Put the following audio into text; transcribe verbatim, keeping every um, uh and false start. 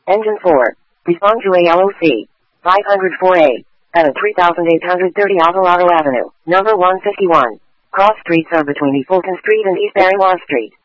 Engine four. Respond to A L O C. five oh four A. At thirty-eight thirty Alvarado Avenue, number one fifty-one. Cross streets are between East Fulton Street and East Barrymore Street.